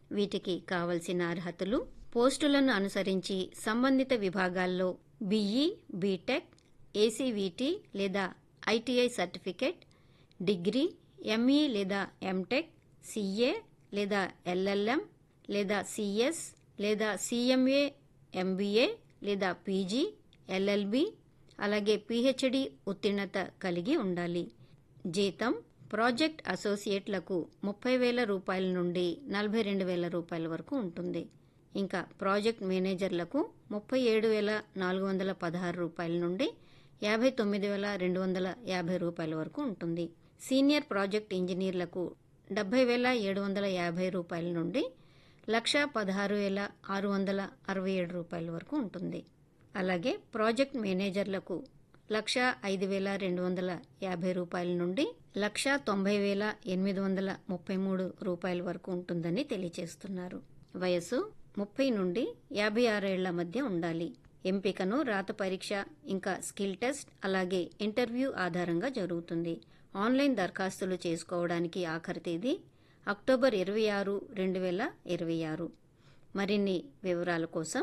వీటికి కావలసిన అర్హతలు పోస్టులను అనుసరించి సంబంధిత విభాగాల్లో బిఈ, బీటెక్, ఏసీవీటీ లేదా ఐటీఐ సర్టిఫికేట్, డిగ్రీ, ఎంఈ లేదా ఎంటెక్, సిఏ లేదా ఎల్ఎల్ఎం లేదా సిఎస్ లేదా సిఎంఏ, ఎంబీఏ లేదా పీజీ, ఎల్ఎల్బి, అలాగే పీహెచ్డీ ఉత్తీర్ణత కలిగి ఉండాలి. జీతం ప్రాజెక్ట్ అసోసియేట్లకు 30,000 రూపాయల నుండి 42,000 రూపాయల వరకు ఉంటుంది. ఇంకా ప్రాజెక్ట్ మేనేజర్లకు 37,416 రూపాయల నుండి 59,250 రూపాయల వరకు ఉంటుంది. సీనియర్ ప్రాజెక్ట్ ఇంజనీర్లకు 70,750 రూపాయల నుండి 1,16,667 రూపాయల వరకు ఉంటుంది. అలాగే ప్రాజెక్ట్ మేనేజర్లకు 1,05,250 రూపాయల నుండి 1,90,833 రూపాయల వరకు ఉంటుందని తెలియజేస్తున్నారు. వయసు 30 నుండి 56 ఏళ్ల మధ్య ఉండాలి. ఎంపికను రాత పరీక్ష ఇంకా స్కిల్ టెస్ట్ అలాగే ఇంటర్వ్యూ ఆధారంగా జరుగుతుంది. ఆన్లైన్ దరఖాస్తులు చేసుకోవడానికి ఆఖరి తేదీ అక్టోబర్ 26, 2026. మరిన్ని వివరాల కోసం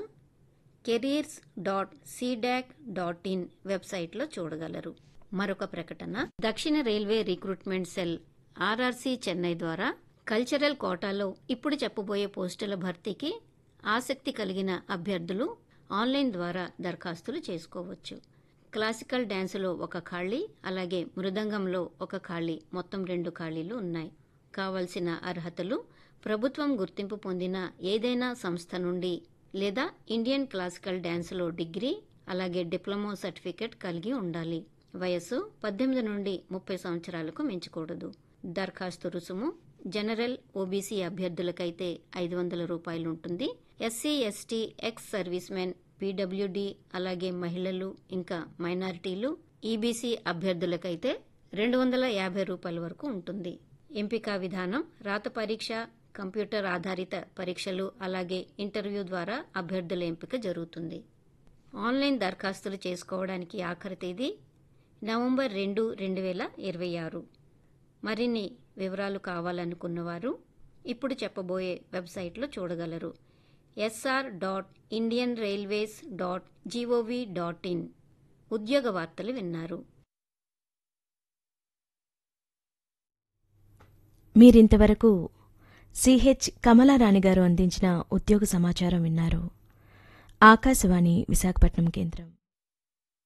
careers.cdac.in వెబ్సైట్లో చూడగలరు. మరొక ప్రకటన, దక్షిణ railway recruitment cell RRC Chennai ద్వారా కల్చరల్ కోటాలో ఇప్పుడు చెప్పబోయే పోస్టుల భర్తీకి ఆసక్తి కలిగిన అభ్యర్థులు ఆన్లైన్ ద్వారా దరఖాస్తులు చేసుకోవచ్చు. క్లాసికల్ డ్యాన్సులో 1 ఖాళీ, అలాగే మృదంగంలో 1 ఖాళీ, మొత్తం 2 ఖాళీలు ఉన్నాయి. కావలసిన అర్హతలు ప్రభుత్వం గుర్తింపు పొందిన ఏదైనా సంస్థ నుండి లేదా ఇండియన్ క్లాసికల్ డ్యాన్సులో డిగ్రీ అలాగే డిప్లొమా సర్టిఫికేట్ కలిగి ఉండాలి. వయస్సు 18 నుండి 30 సంవత్సరాలకు మించకూడదు. దరఖాస్తు రుసుము జనరల్, ఓబీసీ అభ్యర్థులకైతే 500 రూపాయలు ఉంటుంది. SC, ST, ex service men, PWD అలాగే మహిళలు ఇంకా మైనారిటీలు, ఈబీసీ అభ్యర్థులకైతే 250 రూపాయల వరకు ఉంటుంది. ఎంపికా విధానం రాత పరీక్ష, కంప్యూటర్ ఆధారిత పరీక్షలు అలాగే ఇంటర్వ్యూ ద్వారా అభ్యర్థుల ఎంపిక జరుగుతుంది. ఆన్లైన్ దరఖాస్తులు చేసుకోవడానికి ఆఖరి తేదీ నవంబర్ 2, 2026. మరిన్ని వివరాలు కావాలనుకున్నవారు ఇప్పుడు చెప్పబోయే వెబ్సైట్లో చూడగలరు. sr.indianrailways.gov.in. ఉద్యోగ వార్తలు విన్నారు. మీరింతవరకు సిహెచ్ కమలారాణి గారు అందించిన ఉద్యోగ సమాచారం విన్నారు. ఆకాశవాణి విశాఖపట్నం కేంద్రం.